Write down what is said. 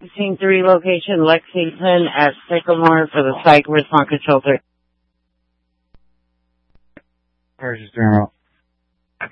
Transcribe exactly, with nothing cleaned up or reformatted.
Scene three location, Lexington at Sycamore for the psych response control three. Purchase General.